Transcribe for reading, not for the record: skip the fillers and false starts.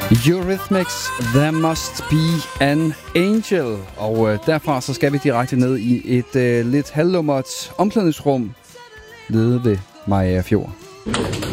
Eurythmics, There Must Be an Angel. Og derfra så skal vi direkte ned i et lidt halvlummert omklædningsrum nede ved Mariager Fjord.